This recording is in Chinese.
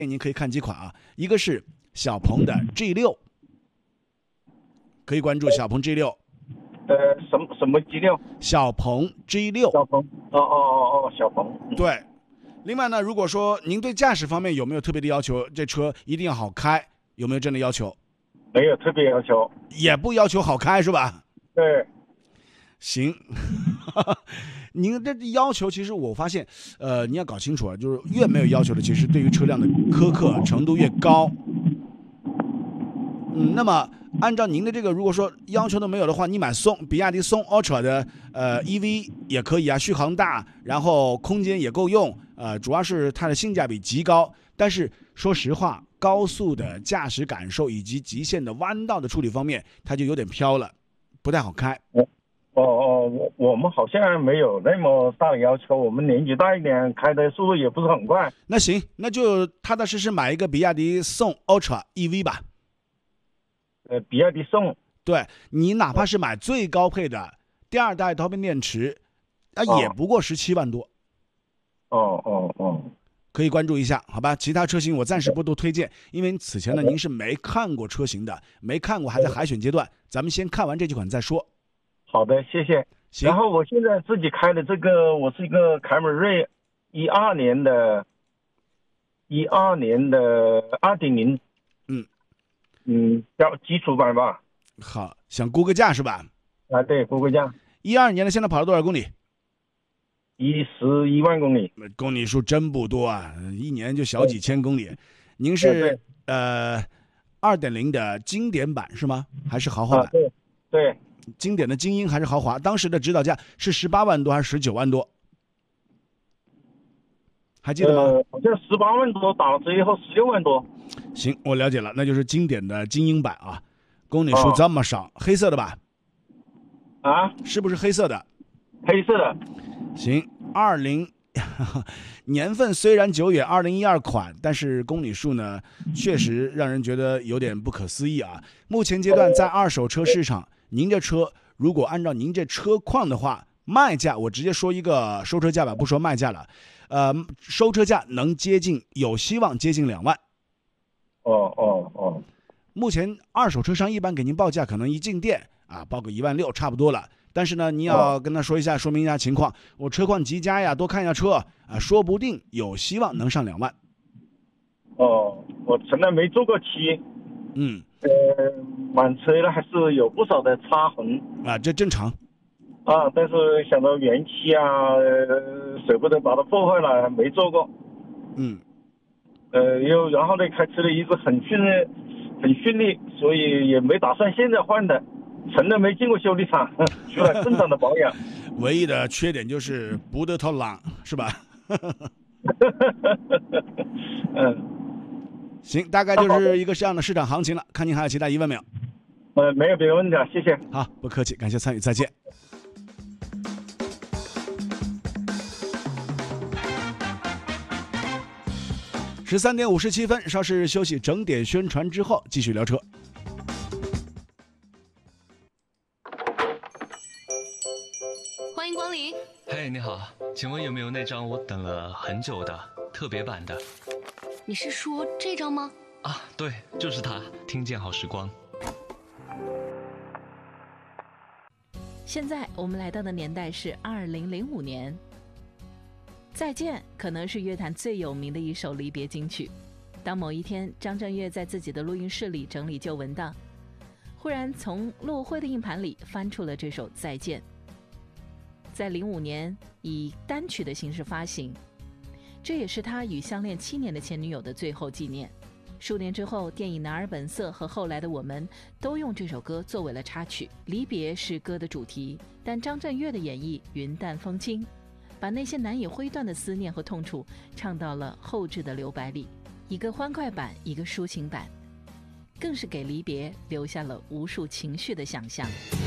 您可以看几款啊，一个是小鹏的 G6， 可以关注小鹏 G6。 什么G6？ 小鹏 G6。 小鹏，小鹏。 对。另外呢，如果说您对驾驶方面有没有特别的要求，这车一定要好开，有没有这样的要求？ 没有特别要求， 也不要求好开是吧？ 对。 行。您这要求其实我发现，你要搞清楚啊，就是越没有要求的，其实对于车辆的苛刻程度越高。那么按照您的这个，如果说要求都没有的话，你买比亚迪宋 Ultra 的EV 也可以啊，续航大，然后空间也够用，主要是它的性价比极高。但是说实话，高速的驾驶感受以及极限的弯道的处理方面，它就有点飘了，不太好开。 我们好像没有那么大的要求，我们年纪大一点，开的速度也不是很快。 那行，那就踏踏实实买一个比亚迪宋 Ultra EV 吧。 比亚迪宋， 对，你哪怕是买最高配的第2代刀片电池，也不过17万多。可以关注一下，好吧？其他车型我暂时不多推荐，因为此前呢您是没看过车型的，没看过还在海选阶段，咱们先看完这几款再说。 好的，谢谢。然后我现在自己开的这个，我是一个凯美瑞12年的 2.0，叫基础版吧。 好，想估个价是吧？ 对，估个价。 12年的，现在跑了多少公里 ？11万公里。 公里数真不多啊，一年就小几千公里。您是2.0的经典版是吗？还是豪华版？ 对。 经典的精英还是豪华？当时的指导价是18万多还是19万多？还记得吗？ 好像18万多，打了折以后16万多。 行，我了解了，那就是经典的精英版啊，公里数这么少，黑色的吧？是不是黑色的？ 黑色的。 行年份虽然久远，2012款，但是公里数呢，确实让人觉得有点不可思议啊。目前阶段在二手车市场，您这车如果按照您这车况的话，卖价我直接说一个收车价吧，不说卖价了。收车价能有希望接近2万。目前二手车商一般给您报价，可能一进店报个1万6差不多了。但是呢，你要跟他说明一下情况，我车况极佳呀，多看一下车说不定有希望能上2万。 我从来没做过漆。满车呢还是有不少的擦痕这正常。 但是想到原漆舍不得把它破坏了，没做过。然后呢，开车的一直很顺利，所以也没打算现在换的，从来没进过修理厂，除了正常的保养。 唯一的缺点就是不得头浪，是吧？行，大概就是一个这样的市场行情了。看您还有其他疑问没有？ 没有别的问题了，谢谢。 好，不客气，感谢参与，再见。13点57分，稍事休息，整点宣传之后继续聊车。 欢迎光临。 嘿，你好，请问有没有那张我等了很久的特别版的？ 你是说这张吗？ 对，就是它，听见好时光。 现在我们来到的年代是2005年。再见可能是乐坛最有名的一首离别金曲。当某一天张震岳在自己的录音室里整理旧文档，忽然从落灰的硬盘里翻出了这首《再见》，在05年以单曲的形式发行，这也是他与相恋7年的前女友的最后纪念。数年之后，电影《男儿本色》和后来的我们都用这首歌作为了插曲。离别是歌的主题，但张震岳的演绎云淡风轻，把那些难以挥断的思念和痛楚唱到了后置的留白里，一个欢快版，一个抒情版，更是给离别留下了无数情绪的想象。